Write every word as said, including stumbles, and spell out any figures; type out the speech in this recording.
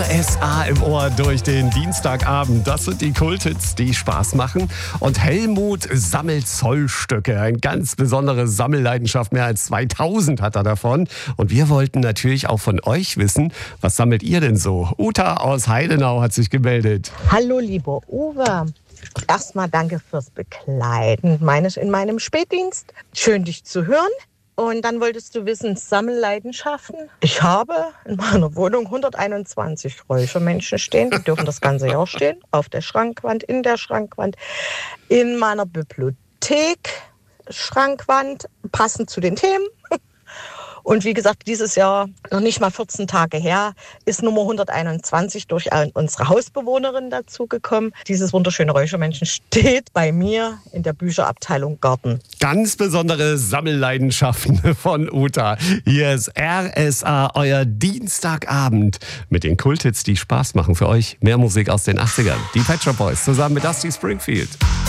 R S A im Ohr durch den Dienstagabend. Das sind die Kulthits, die Spaß machen. Und Helmut sammelt Zollstöcke. Eine ganz besondere Sammelleidenschaft. Mehr als zweitausend hat er davon. Und wir wollten natürlich auch von euch wissen, was sammelt ihr denn so? Uta aus Heidenau hat sich gemeldet. Hallo, lieber Uwe. Erstmal danke fürs Begleiten meines in meinem Spätdienst. Schön, dich zu hören. Und dann wolltest du wissen, Sammelleidenschaften. Ich habe in meiner Wohnung hunderteinundzwanzig Räuchermännchen stehen. Die dürfen das ganze Jahr stehen. Auf der Schrankwand, in der Schrankwand, in meiner Bibliothek, Schrankwand, passend zu den Themen. Und wie gesagt, dieses Jahr, noch nicht mal vierzehn Tage her, ist Nummer hunderteinundzwanzig durch unsere Hausbewohnerin dazugekommen. Dieses wunderschöne Räuchermännchen steht bei mir in der Bücherabteilung Garten. Ganz besondere Sammelleidenschaften von Uta. Hier ist R S A, euer Dienstagabend mit den Kulthits, die Spaß machen für euch. Mehr Musik aus den achtzigern. Die Pet Shop Boys zusammen mit Dusty Springfield.